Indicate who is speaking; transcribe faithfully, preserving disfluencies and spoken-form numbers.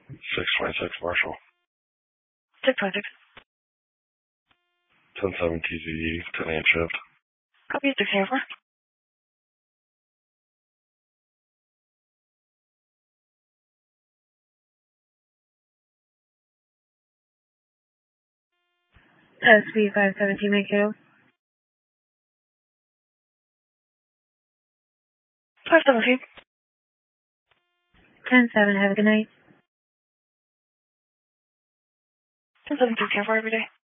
Speaker 1: six twenty-six Marshall.
Speaker 2: six twenty-six.
Speaker 1: ten seven T Z E, ten a m shift.
Speaker 2: Copy, six zero four. S B five seventeen, make it. five seventeen. ten seven, have a good night. ten seven, six zero four every day.